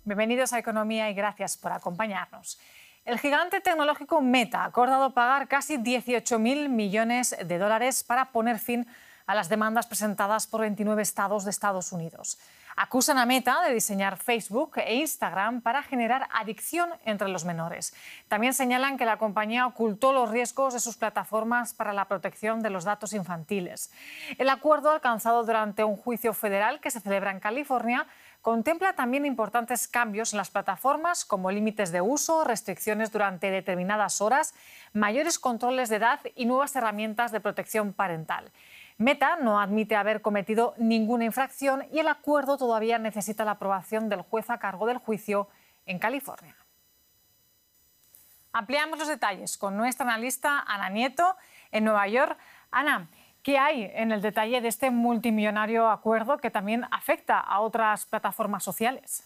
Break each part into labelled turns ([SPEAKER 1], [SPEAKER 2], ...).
[SPEAKER 1] Bienvenidos a Economía y gracias por acompañarnos. El gigante tecnológico Meta ha acordado pagar casi 18.000 millones de dólares para poner fin a las demandas presentadas por 29 estados de Estados Unidos. Acusan a Meta de diseñar Facebook e Instagram para generar adicción entre los menores. También señalan que la compañía ocultó los riesgos de sus plataformas para la protección de los datos infantiles. El acuerdo alcanzado durante un juicio federal que se celebra en California contempla también importantes cambios en las plataformas, como límites de uso, restricciones durante determinadas horas, mayores controles de edad y nuevas herramientas de protección parental. Meta no admite haber cometido ninguna infracción y el acuerdo todavía necesita la aprobación del juez a cargo del juicio en California. Ampliamos los detalles con nuestra analista Ana Nieto en Nueva York. Ana, ¿qué hay en el detalle de este multimillonario acuerdo que también afecta a otras plataformas sociales?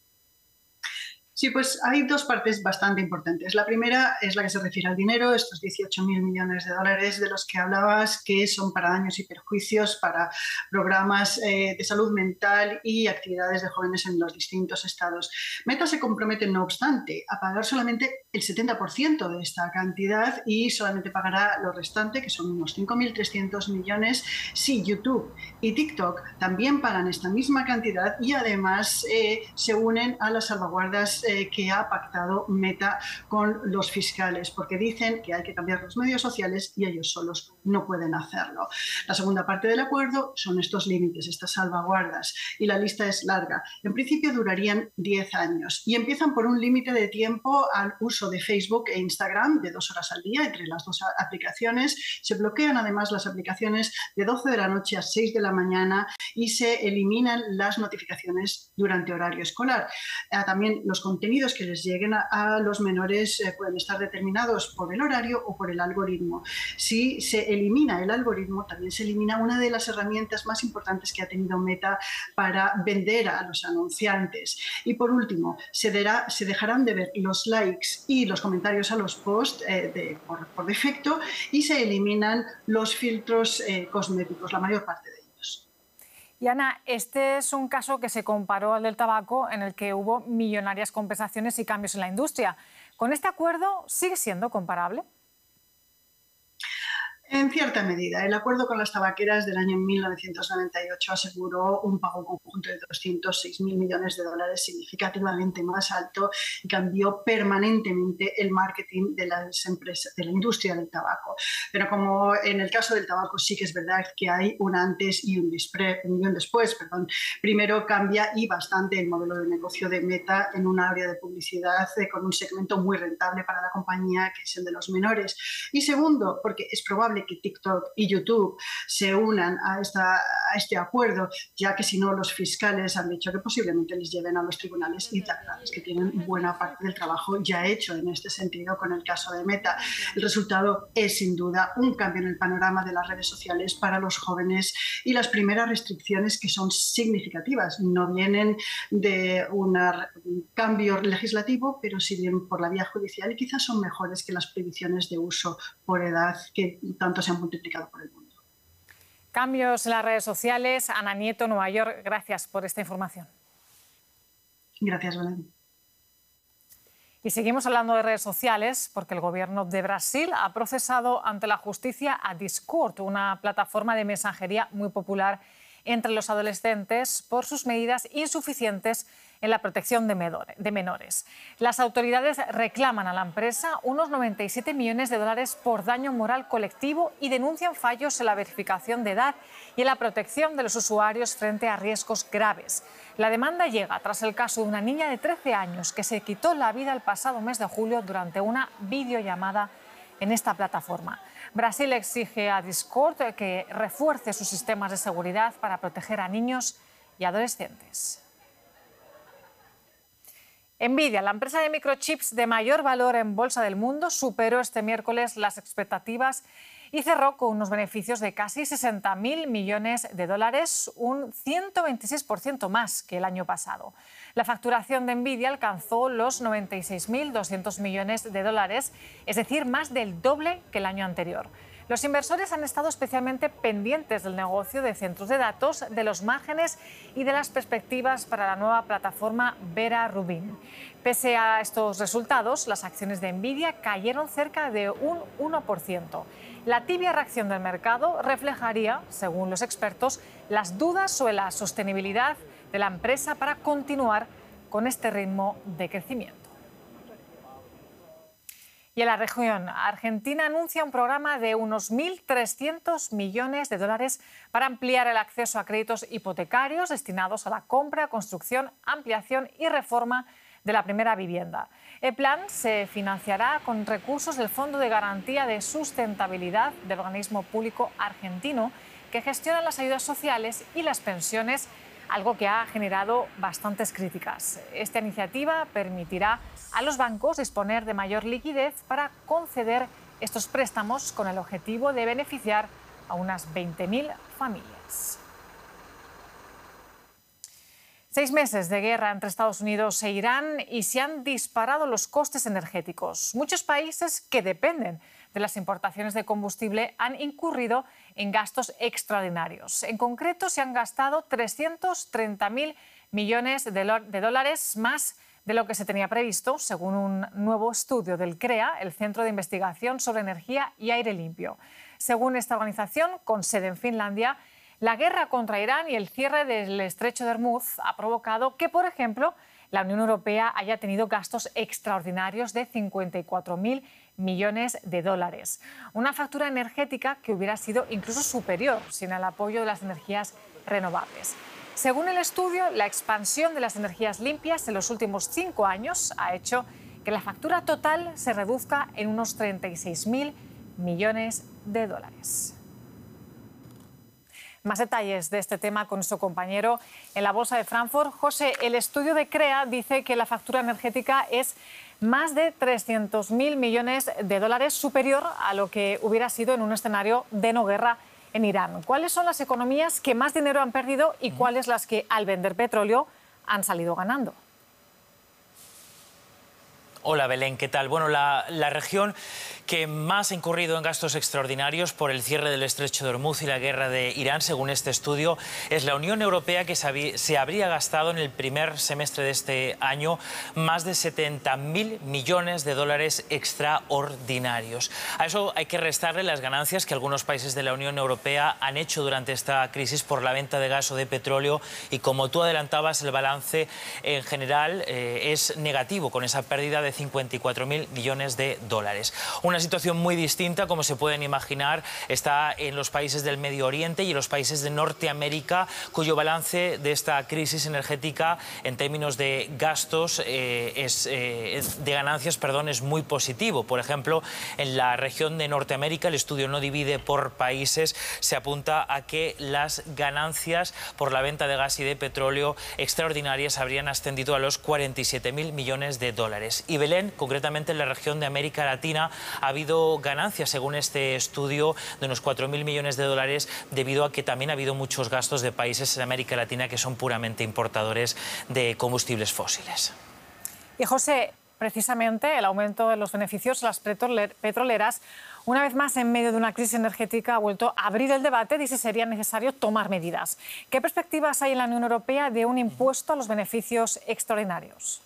[SPEAKER 2] Sí, pues hay dos partes bastante importantes. La primera es la que se refiere al dinero, estos 18.000 millones de dólares de los que hablabas, que son para daños y perjuicios, para programas de salud mental y actividades de jóvenes en los distintos estados. Meta se compromete, no obstante, a pagar solamente el 70% de esta cantidad y solamente pagará lo restante, que son unos 5.300 millones, si YouTube y TikTok también pagan esta misma cantidad y además se unen a las salvaguardas que ha pactado Meta con los fiscales, porque dicen que hay que cambiar los medios sociales y ellos solos no pueden hacerlo. La segunda parte del acuerdo son estos límites, estas salvaguardas, y la lista es larga. En principio durarían 10 años y empiezan por un límite de tiempo al uso de Facebook e Instagram de 2 horas al día entre las dos aplicaciones. Se bloquean además las aplicaciones de 12 de la noche a 6 de la mañana y se eliminan las notificaciones durante horario escolar. También los contenidos que les lleguen a los menores pueden estar determinados por el horario o por el algoritmo. Si se elimina el algoritmo, también se elimina una de las herramientas más importantes que ha tenido Meta para vender a los anunciantes. Y por último, se dejarán de ver los likes y los comentarios a los posts por defecto y se eliminan los filtros cosméticos, la mayor parte de ellos.
[SPEAKER 1] Y Ana, este es un caso que se comparó al del tabaco, en el que hubo millonarias compensaciones y cambios en la industria. ¿Con este acuerdo sigue siendo comparable?
[SPEAKER 2] En cierta medida. El acuerdo con las tabaqueras del año 1998 aseguró un pago conjunto de 206.000 millones de dólares, significativamente más alto, y cambió permanentemente el marketing de las empresas, de la industria del tabaco. Pero como en el caso del tabaco sí que es verdad que hay un antes y un después. Primero cambia y bastante el modelo de negocio de Meta en un área de publicidad con un segmento muy rentable para la compañía, que es el de los menores. Y segundo, porque es probable que TikTok y YouTube se unan a este acuerdo, ya que si no los fiscales han dicho que posiblemente les lleven a los tribunales, y la verdad es que tienen buena parte del trabajo ya hecho en este sentido con el caso de Meta. El resultado es sin duda un cambio en el panorama de las redes sociales para los jóvenes y las primeras restricciones, que son significativas. No vienen de un cambio legislativo, pero sí vienen por la vía judicial y quizás son mejores que las prohibiciones de uso por edad que tanto se han multiplicado por el mundo.
[SPEAKER 1] Cambios en las redes sociales. Ana Nieto, Nueva York, gracias por esta información.
[SPEAKER 2] Gracias, Belén.
[SPEAKER 1] Y seguimos hablando de redes sociales porque el gobierno de Brasil ha procesado ante la justicia a Discord, una plataforma de mensajería muy popular entre los adolescentes por sus medidas insuficientes en la protección de menores. Las autoridades reclaman a la empresa unos 97 millones de dólares por daño moral colectivo y denuncian fallos en la verificación de edad y en la protección de los usuarios frente a riesgos graves. La demanda llega tras el caso de una niña de 13 años que se quitó la vida el pasado mes de julio durante una videollamada en esta plataforma. Brasil exige a Discord que refuerce sus sistemas de seguridad para proteger a niños y adolescentes. Nvidia, la empresa de microchips de mayor valor en bolsa del mundo, superó este miércoles las expectativas y cerró con unos beneficios de casi 60.000 millones de dólares, un 126% más que el año pasado. La facturación de Nvidia alcanzó los 96.200 millones de dólares, es decir, más del doble que el año anterior. Los inversores han estado especialmente pendientes del negocio de centros de datos, de los márgenes y de las perspectivas para la nueva plataforma Vera Rubin. Pese a estos resultados, las acciones de Nvidia cayeron cerca de un 1%. La tibia reacción del mercado reflejaría, según los expertos, las dudas sobre la sostenibilidad de la empresa para continuar con este ritmo de crecimiento. Y en la región, Argentina anuncia un programa de unos 1.300 millones de dólares para ampliar el acceso a créditos hipotecarios destinados a la compra, construcción, ampliación y reforma de la primera vivienda. El plan se financiará con recursos del Fondo de Garantía de Sustentabilidad del organismo público argentino que gestiona las ayudas sociales y las pensiones, algo que ha generado bastantes críticas. Esta iniciativa permitirá a los bancos disponer de mayor liquidez para conceder estos préstamos con el objetivo de beneficiar a unas 20.000 familias. 6 meses de guerra entre Estados Unidos e Irán y se han disparado los costes energéticos. Muchos países que dependen de las importaciones de combustible han incurrido en gastos extraordinarios. En concreto, se han gastado 330.000 millones de dólares más de lo que se tenía previsto, según un nuevo estudio del CREA, el Centro de Investigación sobre Energía y Aire Limpio. Según esta organización, con sede en Finlandia, la guerra contra Irán y el cierre del estrecho de Hormuz ha provocado que, por ejemplo, la Unión Europea haya tenido gastos extraordinarios de 54.000 millones de dólares. Una factura energética que hubiera sido incluso superior sin el apoyo de las energías renovables. Según el estudio, la expansión de las energías limpias en los últimos 5 años ha hecho que la factura total se reduzca en unos 36.000 millones de dólares. Más detalles de este tema con nuestro compañero en la Bolsa de Frankfurt. José, el estudio de CREA dice que la factura energética es más de 300.000 millones de dólares, superior a lo que hubiera sido en un escenario de no guerra en Irán. ¿Cuáles son las economías que más dinero han perdido y cuáles las que, al vender petróleo, han salido ganando?
[SPEAKER 3] Hola Belén, ¿qué tal? Bueno, la región que más ha incurrido en gastos extraordinarios por el cierre del estrecho de Hormuz y la guerra de Irán, según este estudio, es la Unión Europea, que se habría gastado en el primer semestre de este año más de 70.000 millones de dólares extraordinarios. A eso hay que restarle las ganancias que algunos países de la Unión Europea han hecho durante esta crisis por la venta de gas o de petróleo, y como tú adelantabas, el balance en general es negativo, con esa pérdida de 54.000 millones de dólares. Una situación muy distinta, como se pueden imaginar, está en los países del Medio Oriente y en los países de Norteamérica, cuyo balance de esta crisis energética en términos de gastos, de ganancias, es muy positivo. Por ejemplo, en la región de Norteamérica, el estudio no divide por países, se apunta a que las ganancias por la venta de gas y de petróleo extraordinarias habrían ascendido a los 47.000 millones de dólares. Y Belén, concretamente en la región de América Latina, ha habido ganancias, según este estudio, de unos 4.000 millones de dólares, debido a que también ha habido muchos gastos de países en América Latina que son puramente importadores de combustibles fósiles.
[SPEAKER 1] Y José, precisamente el aumento de los beneficios de las petroleras, una vez más en medio de una crisis energética, ha vuelto a abrir el debate de si sería necesario tomar medidas. ¿Qué perspectivas hay en la Unión Europea de un impuesto a los beneficios extraordinarios?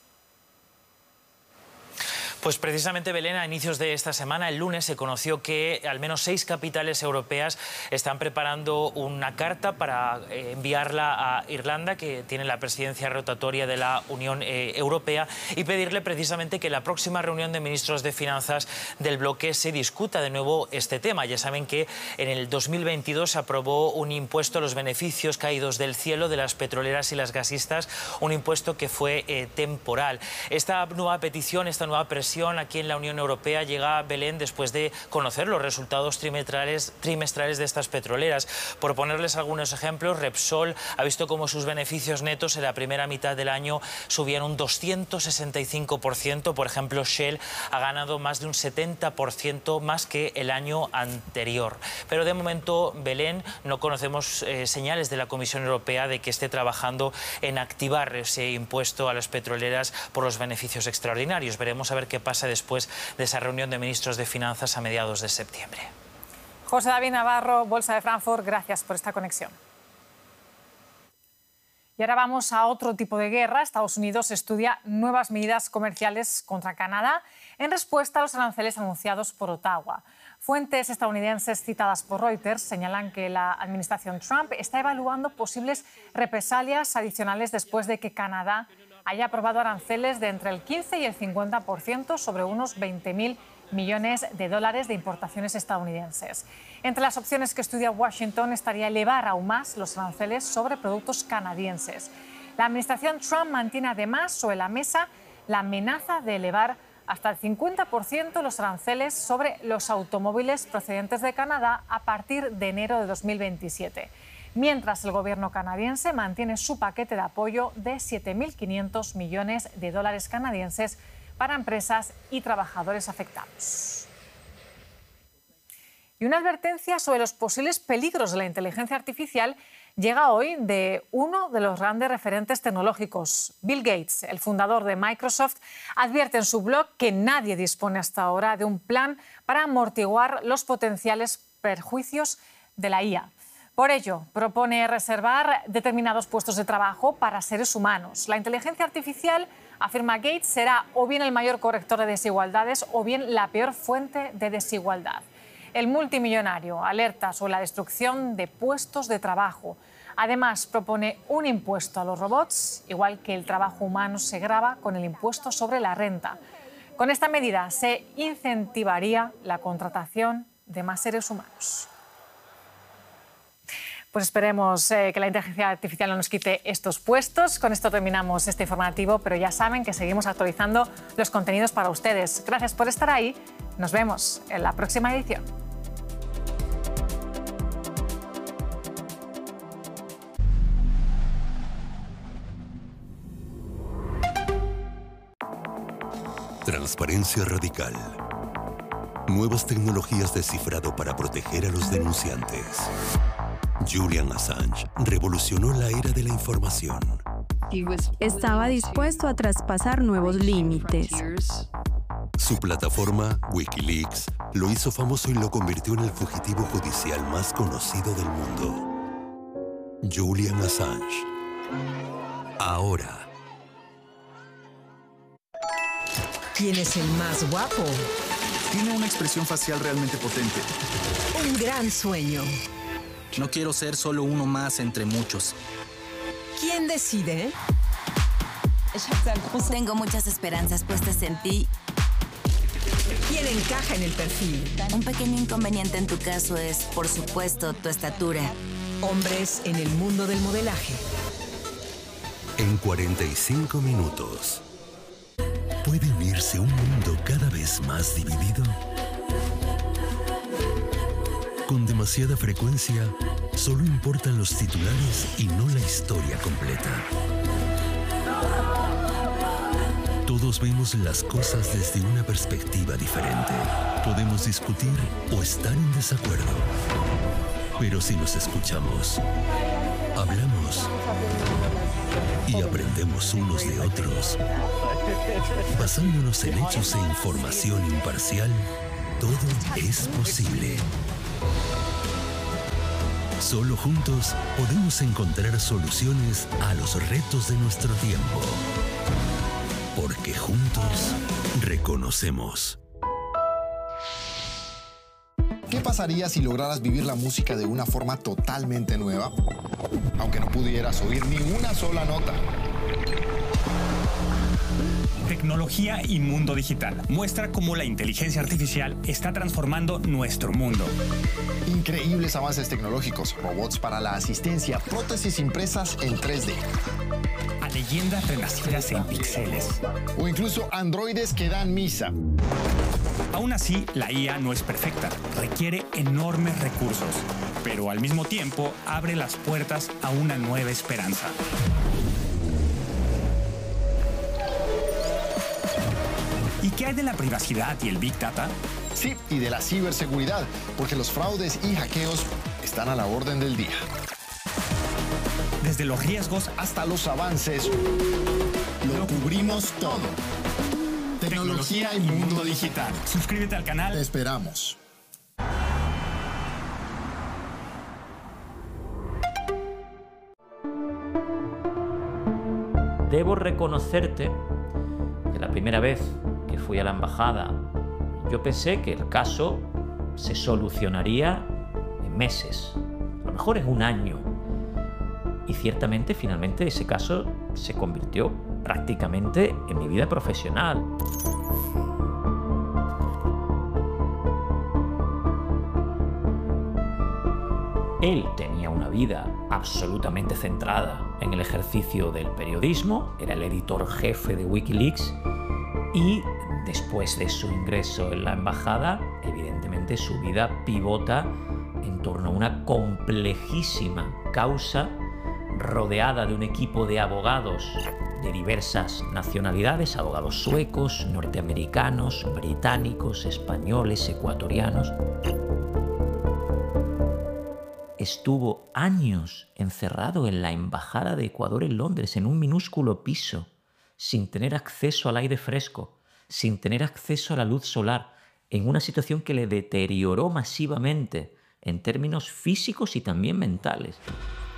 [SPEAKER 3] Pues precisamente, Belén, a inicios de esta semana, el lunes, se conoció que al menos 6 capitales europeas están preparando una carta para enviarla a Irlanda, que tiene la presidencia rotatoria de la Unión Europea, y pedirle precisamente que en la próxima reunión de ministros de Finanzas del bloque se discuta de nuevo este tema. Ya saben que en el 2022 se aprobó un impuesto a los beneficios caídos del cielo de las petroleras y las gasistas, un impuesto que fue temporal. Esta nueva petición, esta nueva presión aquí en la Unión Europea llega a Belén después de conocer los resultados trimestrales de estas petroleras. Por ponerles algunos ejemplos, Repsol ha visto cómo sus beneficios netos en la primera mitad del año subían un 265%. Por ejemplo, Shell ha ganado más de un 70% más que el año anterior. Pero de momento, Belén, no conocemos señales de la Comisión Europea de que esté trabajando en activar ese impuesto a las petroleras por los beneficios extraordinarios. Veremos a ver qué pasa después de esa reunión de ministros de Finanzas a mediados de septiembre.
[SPEAKER 1] José David Navarro, Bolsa de Frankfurt, gracias por esta conexión. Y ahora vamos a otro tipo de guerra. Estados Unidos estudia nuevas medidas comerciales contra Canadá en respuesta a los aranceles anunciados por Ottawa. Fuentes estadounidenses citadas por Reuters señalan que la administración Trump está evaluando posibles represalias adicionales después de que Canadá haya aprobado aranceles de entre el 15 y el 50% sobre unos 20.000 millones de dólares de importaciones estadounidenses. Entre las opciones que estudia Washington estaría elevar aún más los aranceles sobre productos canadienses. La administración Trump mantiene además sobre la mesa la amenaza de elevar hasta el 50% los aranceles sobre los automóviles procedentes de Canadá a partir de enero de 2027, mientras el gobierno canadiense mantiene su paquete de apoyo de 7.500 millones de dólares canadienses para empresas y trabajadores afectados. Y una advertencia sobre los posibles peligros de la inteligencia artificial llega hoy de uno de los grandes referentes tecnológicos. Bill Gates, el fundador de Microsoft, advierte en su blog que nadie dispone hasta ahora de un plan para amortiguar los potenciales perjuicios de la IA. Por ello, propone reservar determinados puestos de trabajo para seres humanos. La inteligencia artificial, afirma Gates, será o bien el mayor corrector de desigualdades o bien la peor fuente de desigualdad. El multimillonario alerta sobre la destrucción de puestos de trabajo. Además, propone un impuesto a los robots, igual que el trabajo humano se grava con el impuesto sobre la renta. Con esta medida se incentivaría la contratación de más seres humanos. Pues esperemos que la inteligencia artificial no nos quite estos puestos. Con esto terminamos este informativo, pero ya saben que seguimos actualizando los contenidos para ustedes. Gracias por estar ahí. Nos vemos en la próxima edición.
[SPEAKER 4] Transparencia radical. Nuevas tecnologías de cifrado para proteger a los denunciantes. Julian Assange revolucionó la era de la información.
[SPEAKER 5] Estaba dispuesto a traspasar nuevos límites.
[SPEAKER 4] Su plataforma, Wikileaks, lo hizo famoso y lo convirtió en el fugitivo judicial más conocido del mundo. Julian Assange. Ahora.
[SPEAKER 6] ¿Quién es el más guapo?
[SPEAKER 7] Tiene una expresión facial realmente potente.
[SPEAKER 6] Un gran sueño.
[SPEAKER 7] No quiero ser solo uno más entre muchos.
[SPEAKER 6] ¿Quién decide?
[SPEAKER 8] Tengo muchas esperanzas puestas en ti.
[SPEAKER 6] ¿Quién encaja en el perfil?
[SPEAKER 8] Un pequeño inconveniente en tu caso es, por supuesto, tu estatura.
[SPEAKER 6] Hombres en el mundo del modelaje.
[SPEAKER 4] En 45 minutos. ¿Puede unirse un mundo cada vez más dividido? Con demasiada frecuencia, solo importan los titulares y no la historia completa. Todos vemos las cosas desde una perspectiva diferente. Podemos discutir o estar en desacuerdo. Pero si nos escuchamos, hablamos y aprendemos unos de otros, basándonos en hechos e información imparcial, todo es posible. Solo juntos podemos encontrar soluciones a los retos de nuestro tiempo. Porque juntos reconocemos.
[SPEAKER 9] ¿Qué pasaría si lograras vivir la música de una forma totalmente nueva? Aunque no pudieras oír ni una sola nota.
[SPEAKER 10] Tecnología y mundo digital. Muestra cómo la inteligencia artificial está transformando nuestro mundo.
[SPEAKER 9] Increíbles avances tecnológicos, robots para la asistencia, prótesis impresas en 3D.
[SPEAKER 10] A leyendas renacidas en píxeles.
[SPEAKER 9] O incluso androides que dan misa.
[SPEAKER 10] Aún así, la IA no es perfecta. Requiere enormes recursos. Pero al mismo tiempo, abre las puertas a una nueva esperanza. ¿Y qué hay de la privacidad y el Big Data?
[SPEAKER 9] Sí, y de la ciberseguridad, porque los fraudes y hackeos están a la orden del día.
[SPEAKER 10] Desde los riesgos
[SPEAKER 9] hasta los avances, lo cubrimos todo. Tecnología y mundo digital.
[SPEAKER 10] Suscríbete al canal.
[SPEAKER 9] Te esperamos.
[SPEAKER 11] debo reconocerte que la primera vez que fui a la embajada yo pensé que el caso se solucionaría en meses, a lo mejor en un año. Y ciertamente, finalmente, ese caso se convirtió prácticamente en mi vida profesional. Él tenía una vida absolutamente centrada en el ejercicio del periodismo, era el editor jefe de Wikileaks y después de su ingreso en la embajada, evidentemente su vida pivota en torno a una complejísima causa rodeada de un equipo de abogados de diversas nacionalidades, abogados suecos, norteamericanos, británicos, españoles, ecuatorianos. Estuvo años encerrado en la Embajada de Ecuador en Londres, en un minúsculo piso, sin tener acceso al aire fresco, sin tener acceso a la luz solar, en una situación que le deterioró masivamente en términos físicos y también mentales.